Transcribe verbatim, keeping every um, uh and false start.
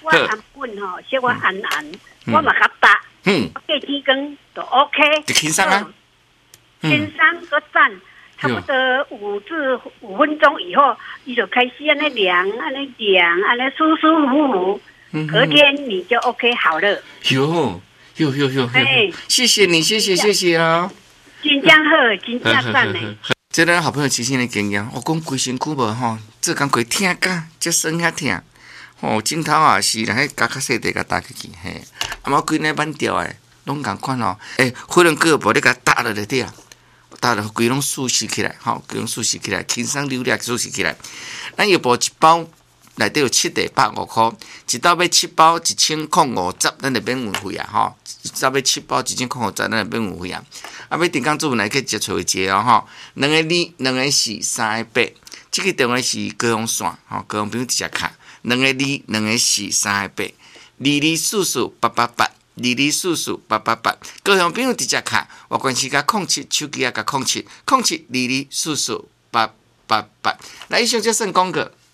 我安稳吼，小我安安，我嘛较大，嗯，过天光就 OK， 就轻松啊， 轻松个赞，差不多五至五分钟以后，你就开始安尼凉，安尼凉，安尼舒舒服服，隔天你就 OK 好了。 哟哟哟哟，哎，谢谢你，谢谢谢谢啊， 真正好，真正赞呢。 这咱好朋友亲身的经验，我讲规身躯无吼，做工过疼甲，即酸遐疼，吼枕头也是啦，迄夹较细地甲搭起去，嘿，啊嘛规日板吊诶，拢共款吼，诶，可能个无咧甲搭落来底啊，搭落规拢舒适起来，吼，规拢舒适起来，轻松流利舒适起来。咱药包一包内底有七袋百五箍，一包要七包一千零五十，咱就免运费啊，吼，一包要七包一千零五十，咱就免运费啊。啊，要订购做来去接找一个哦，吼，两个二，两个四，三个八，这个电话是高雄线，吼，高雄朋友直接卡，两个二，两个四，三个八，二二四四八八八，二二四四八八八，高雄朋友直接卡，我关系甲空七，手机啊甲空七，空七二二四四八八八，来以上就算广告。